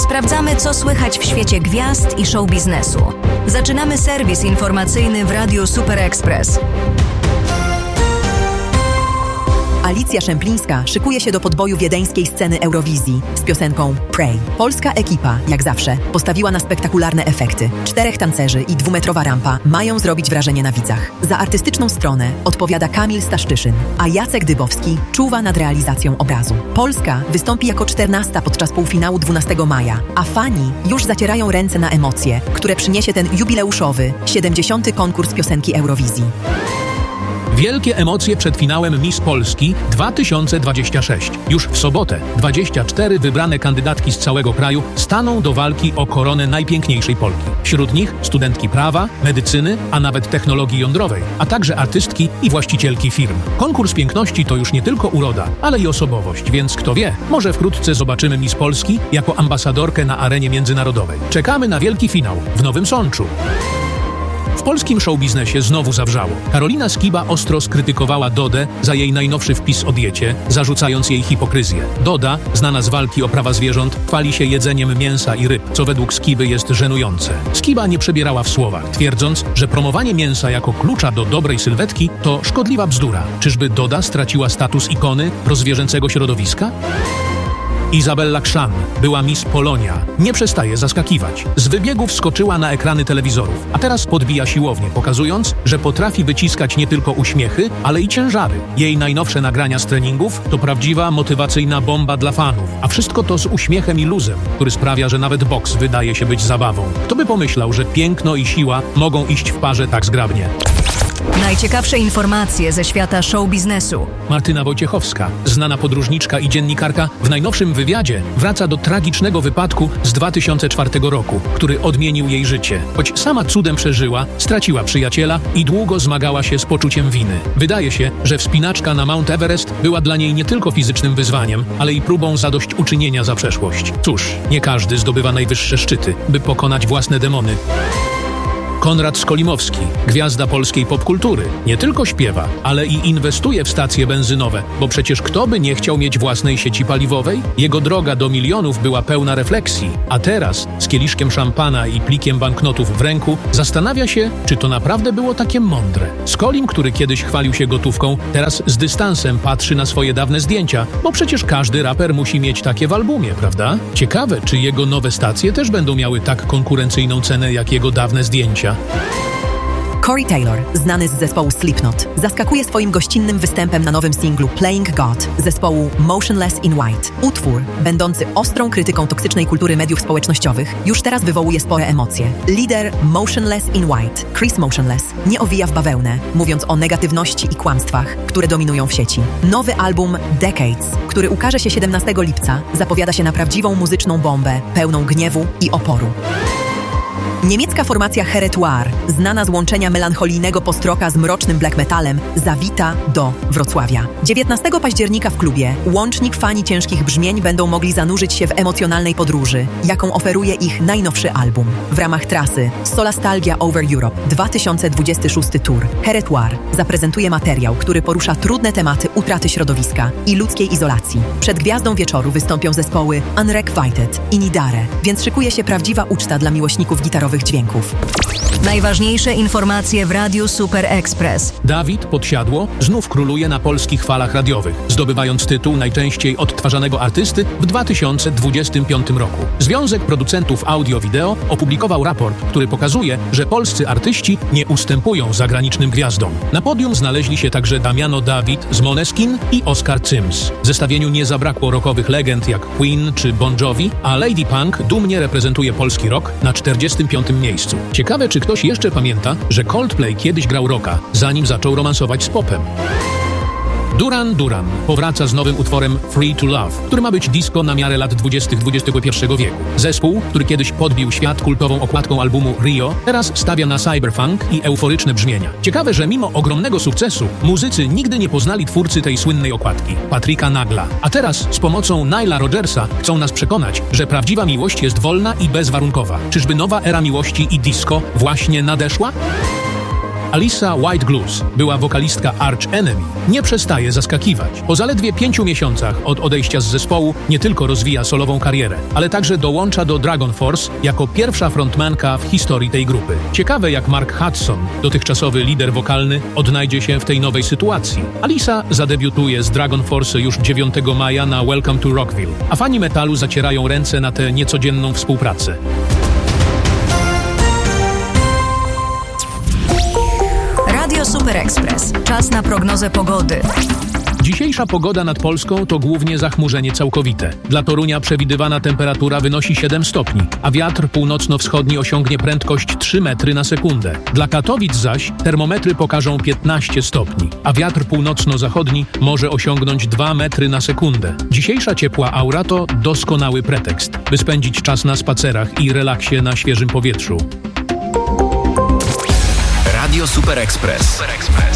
Sprawdzamy, co słychać w świecie gwiazd i show biznesu. Zaczynamy serwis informacyjny w Radiu Super Express. Alicja Szemplińska szykuje się do podboju wiedeńskiej sceny Eurowizji z piosenką Pray. Polska ekipa, jak zawsze, postawiła na spektakularne efekty. 4 tancerzy i 2-metrowa rampa mają zrobić wrażenie na widzach. Za artystyczną stronę odpowiada Kamil Staszczyszyn, a Jacek Dybowski czuwa nad realizacją obrazu. Polska wystąpi jako 14 podczas półfinału 12 maja, a fani już zacierają ręce na emocje, które przyniesie ten jubileuszowy, 70. konkurs piosenki Eurowizji. Wielkie emocje przed finałem Miss Polski 2026. Już w sobotę 24 wybrane kandydatki z całego kraju staną do walki o koronę najpiękniejszej Polki. Wśród nich studentki prawa, medycyny, a nawet technologii jądrowej, a także artystki i właścicielki firm. Konkurs piękności to już nie tylko uroda, ale i osobowość, więc kto wie, może wkrótce zobaczymy Miss Polski jako ambasadorkę na arenie międzynarodowej. Czekamy na wielki finał w Nowym Sączu. W polskim showbiznesie znowu zawrzało. Karolina Skiba ostro skrytykowała Dodę za jej najnowszy wpis o diecie, zarzucając jej hipokryzję. Doda, znana z walki o prawa zwierząt, chwali się jedzeniem mięsa i ryb, co według Skiby jest żenujące. Skiba nie przebierała w słowach, twierdząc, że promowanie mięsa jako klucza do dobrej sylwetki to szkodliwa bzdura. Czyżby Doda straciła status ikony prozwierzęcego środowiska? Izabella Krzan była Miss Polonia. Nie przestaje zaskakiwać. Z wybiegów skoczyła na ekrany telewizorów, a teraz podbija siłownię, pokazując, że potrafi wyciskać nie tylko uśmiechy, ale i ciężary. Jej najnowsze nagrania z treningów to prawdziwa motywacyjna bomba dla fanów, a wszystko to z uśmiechem i luzem, który sprawia, że nawet boks wydaje się być zabawą. Kto by pomyślał, że piękno i siła mogą iść w parze tak zgrabnie? Najciekawsze informacje ze świata show biznesu. Martyna Wojciechowska, znana podróżniczka i dziennikarka, w najnowszym wywiadzie wraca do tragicznego wypadku z 2004 roku, który odmienił jej życie. Choć sama cudem przeżyła, straciła przyjaciela i długo zmagała się z poczuciem winy. Wydaje się, że wspinaczka na Mount Everest była dla niej nie tylko fizycznym wyzwaniem, ale i próbą zadośćuczynienia za przeszłość. Cóż, nie każdy zdobywa najwyższe szczyty, by pokonać własne demony. Konrad Skolimowski, gwiazda polskiej popkultury, nie tylko śpiewa, ale i inwestuje w stacje benzynowe, bo przecież kto by nie chciał mieć własnej sieci paliwowej? Jego droga do milionów była pełna refleksji, a teraz z kieliszkiem szampana i plikiem banknotów w ręku zastanawia się, czy to naprawdę było takie mądre. Skolim, który kiedyś chwalił się gotówką, teraz z dystansem patrzy na swoje dawne zdjęcia, bo przecież każdy raper musi mieć takie w albumie, prawda? Ciekawe, czy jego nowe stacje też będą miały tak konkurencyjną cenę jak jego dawne zdjęcia. Corey Taylor, znany z zespołu Slipknot, zaskakuje swoim gościnnym występem na nowym singlu Playing God zespołu Motionless in White. Utwór, będący ostrą krytyką toksycznej kultury mediów społecznościowych, już teraz wywołuje spore emocje. Lider Motionless in White, Chris Motionless, nie owija w bawełnę, mówiąc o negatywności i kłamstwach, które dominują w sieci. Nowy album Decades, który ukaże się 17 lipca, zapowiada się na prawdziwą muzyczną bombę, pełną gniewu i oporu. Niemiecka formacja Heretoire, znana z łączenia melancholijnego postroka z mrocznym black metalem, zawita do Wrocławia. 19 października w klubie łącznik fani ciężkich brzmień będą mogli zanurzyć się w emocjonalnej podróży, jaką oferuje ich najnowszy album. W ramach trasy Solastalgia Over Europe 2026 Tour Heretoire zaprezentuje materiał, który porusza trudne tematy utraty środowiska i ludzkiej izolacji. Przed gwiazdą wieczoru wystąpią zespoły Unrequited i Nidare, więc szykuje się prawdziwa uczta dla miłośników gitarowych dźwięków. Najważniejsze informacje w Radiu Super Express. Dawid Podsiadło znów króluje na polskich falach radiowych, zdobywając tytuł najczęściej odtwarzanego artysty w 2025 roku. Związek Producentów Audio-Wideo opublikował raport, który pokazuje, że polscy artyści nie ustępują zagranicznym gwiazdom. Na podium znaleźli się także Damiano David z Måneskin i Oskar Cyms. W zestawieniu nie zabrakło rockowych legend jak Queen czy Bon Jovi, a Lady Punk dumnie reprezentuje polski rock na 45. miejscu. Ciekawe, czy ktoś jeszcze pamięta, że Coldplay kiedyś grał rocka, zanim zaczął romansować z popem. Duran Duran powraca z nowym utworem Free to Love, który ma być disco na miarę lat 20. XXI wieku. Zespół, który kiedyś podbił świat kultową okładką albumu Rio, teraz stawia na cyberpunk i euforyczne brzmienia. Ciekawe, że mimo ogromnego sukcesu muzycy nigdy nie poznali twórcy tej słynnej okładki, Patryka Nagla. A teraz z pomocą Nila Rodgersa chcą nas przekonać, że prawdziwa miłość jest wolna i bezwarunkowa. Czyżby nowa era miłości i disco właśnie nadeszła? Alyssa White-Gluz, była wokalistka Arch Enemy, nie przestaje zaskakiwać. Po zaledwie 5 miesiącach od odejścia z zespołu nie tylko rozwija solową karierę, ale także dołącza do Dragon Force jako pierwsza frontmanka w historii tej grupy. Ciekawe, jak Mark Hudson, dotychczasowy lider wokalny, odnajdzie się w tej nowej sytuacji. Alyssa zadebiutuje z Dragon Force już 9 maja na Welcome to Rockville, a fani metalu zacierają ręce na tę niecodzienną współpracę. Radio Super Express. Czas na prognozę pogody. Dzisiejsza pogoda nad Polską to głównie zachmurzenie całkowite. Dla Torunia przewidywana temperatura wynosi 7 stopni, a wiatr północno-wschodni osiągnie prędkość 3 metry na sekundę. Dla Katowic zaś termometry pokażą 15 stopni, a wiatr północno-zachodni może osiągnąć 2 metry na sekundę. Dzisiejsza ciepła aura to doskonały pretekst, by spędzić czas na spacerach i relaksie na świeżym powietrzu. Radio Super Express.